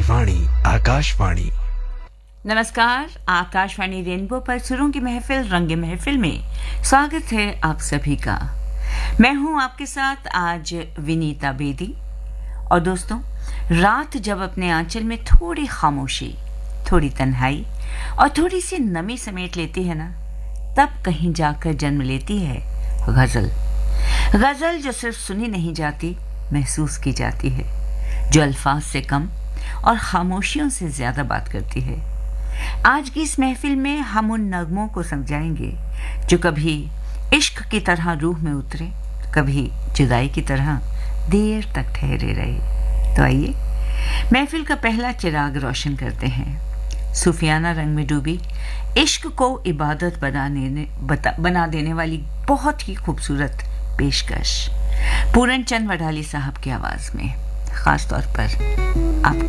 की वाणी आकाशवाणी। नमस्कार, आकाशवाणी रेनबो पर सुरों की महफिल रंगे महफिल में स्वागत है आप सभी का। मैं हूं आपके साथ आज विनीता बेदी। और दोस्तों, रात जब अपने आंचल में थोड़ी खामोशी, थोड़ी तन्हाई और थोड़ी सी नमी समेट लेती है ना, तब कहीं जाकर जन्म लेती है गजल। गजल जो सिर्फ सुनी नहीं जाती, महसूस की जाती है, जो अल्फाज से कम और खामोशियों से ज्यादा बात करती है। आज की इस महफिल में हम उन नगमों को समझाएंगे जो कभी इश्क की तरह रूह में उतरे, कभी जुदाई की तरह देर तक ठहरे रहे। तो आइए महफिल का पहला चिराग रोशन करते हैं। सूफियाना रंग में डूबी इश्क को इबादत बना देने वाली बहुत ही खूबसूरत पेशकश पूरन चंद वडाली साहब की आवाज में, खास तौर पर आपके